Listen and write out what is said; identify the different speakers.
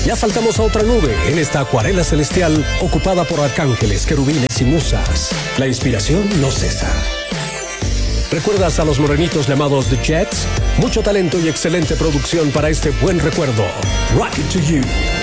Speaker 1: Ya saltamos a otra nube en esta acuarela celestial ocupada por arcángeles, querubines y musas. La inspiración no cesa. ¿Recuerdas a los morenitos llamados The Jets? Mucho talento y excelente producción para este buen recuerdo. Rock it to you.